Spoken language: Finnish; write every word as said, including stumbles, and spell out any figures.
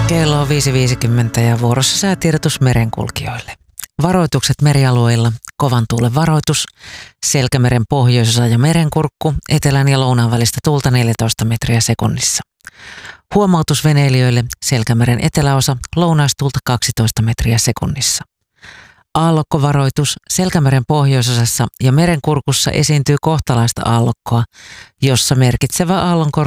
Kello on viisi viisikymmentä ja vuorossa säätiedotus merenkulkijoille. Varoitukset merialueilla, kovan tuulen varoitus, Selkämeren pohjoisosa ja merenkurkku, etelän ja lounaan välistä tuulta neljätoista metriä sekunnissa. Huomautus veneilijöille, Selkämeren eteläosa, lounaistuulta kaksitoista metriä sekunnissa. Aallokkovaroitus, Selkämeren pohjoisosassa ja merenkurkussa esiintyy kohtalaista aallokkoa, jossa merkitsevä aallonkorkeus